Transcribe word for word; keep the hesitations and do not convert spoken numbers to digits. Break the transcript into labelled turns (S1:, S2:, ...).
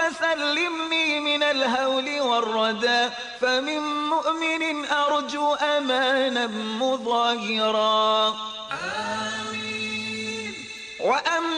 S1: سلمني من الهول والردى، فمن مؤمن أرجو أمانا مظاهرا. آمين. وأما